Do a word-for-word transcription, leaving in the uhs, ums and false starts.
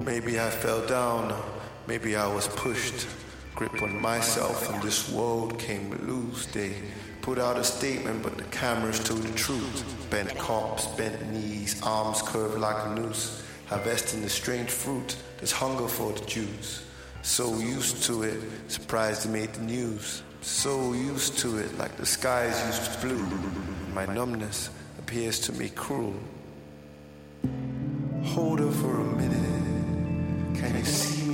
Maybe I fell down, maybe I was pushed. Grip on myself and this world came loose. They put out a statement, but the cameras told the truth. Bent cops, bent knees, arms curved like a noose. Harvesting the strange fruit, there's hunger for the Jews. So used to it, surprised they made the news. So used to it, like the skies used to blue. My numbness appears to me cruel. Hold her for a minute. Can you see me?